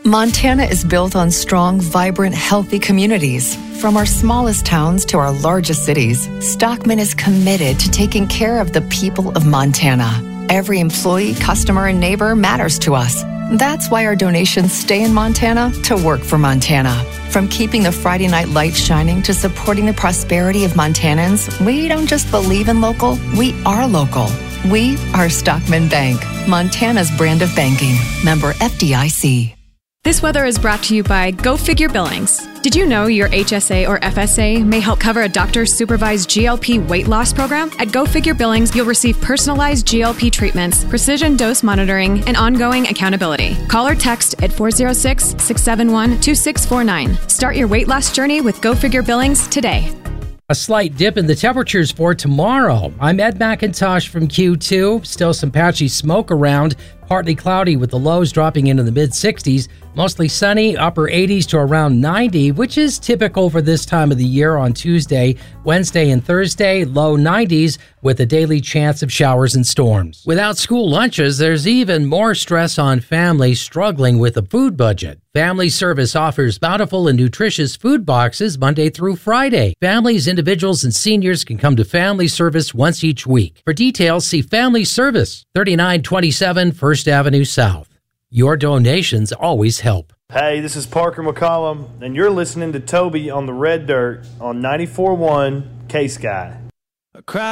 Montana is built on strong, vibrant, healthy communities. From our smallest towns to our largest cities, Stockman is committed to taking care of the people of Montana. Every employee, customer, and neighbor matters to us. That's why our donations stay in Montana to work for Montana. From keeping the Friday night lights shining to supporting the prosperity of Montanans, we don't just believe in local, we are local. We are Stockman Bank, Montana's brand of banking. Member FDIC. This weather is brought to you by Go Figure Billings. Did you know your HSA or FSA may help cover a doctor's supervised GLP weight loss program? At Go Figure Billings, you'll receive personalized GLP treatments, precision dose monitoring, and ongoing accountability. Call or text at 406-671-2649. Start your weight loss journey with Go Figure Billings today. A slight dip in the temperatures for tomorrow. I'm Ed McIntosh from Q2. Still some patchy smoke around. Partly cloudy with the lows dropping into the mid-60s. Mostly sunny, upper 80s to around 90, which is typical for this time of the year on Tuesday, Wednesday, and Thursday. Low 90s with a daily chance of showers and storms. Without school lunches, there's even more stress on families struggling with a food budget. Family Service offers bountiful and nutritious food boxes Monday through Friday. Families, individuals, and seniors can come to Family Service once each week. For details, see Family Service, 3927 First Avenue South. Your donations always help. Hey, this is Parker McCollum, and you're listening to Toby on the Red Dirt on 94.1 K-Sky.